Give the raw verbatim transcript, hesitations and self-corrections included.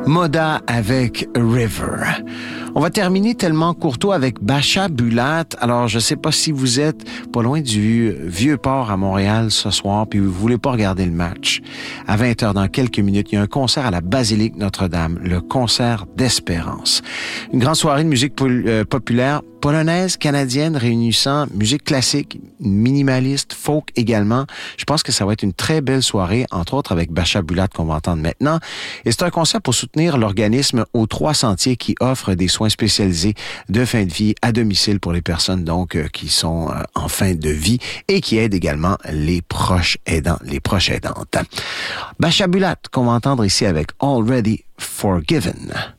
Moda avec River. On va terminer tellement courtois avec Bacha Bulat. Alors, je sais pas si vous êtes pas loin du Vieux-Port à Montréal ce soir, puis vous voulez pas regarder le match. À vingt heures, dans quelques minutes, il y a un concert à la Basilique Notre-Dame, le concert d'Espérance. Une grande soirée de musique pol- euh, populaire, polonaise, canadienne, réunissant musique classique, minimaliste, folk également. Je pense que ça va être une très belle soirée, entre autres avec Bacha Bulat qu'on va entendre maintenant. Et c'est un concert pour soutenir l'organisme aux Trois Sentiers qui offre des soins spécialisés de fin de vie à domicile pour les personnes donc euh, qui sont euh, en fin de vie et qui aident également les proches aidants, les proches aidantes. Bacha Bulat qu'on va entendre ici avec Already Forgiven.